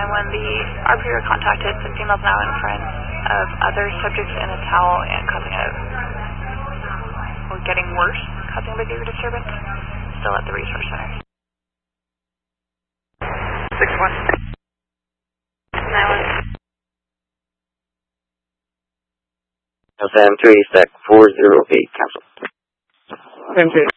time when the RPR contacted some females now in front of other subjects in a towel and getting worse, causing a behavior disturbance, still at the resource center. 6-1. 9-1. Sam 3, Stack 408, cancel. Sam 3.